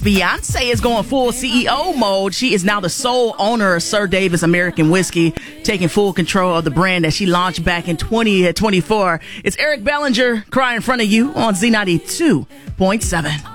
Beyonce is going full CEO mode. She is now the sole owner of Sir Davis American Whiskey, taking full control of the brand that she launched back in 2024. It's Eric Bellinger, Cry in Front of You on Z92.7.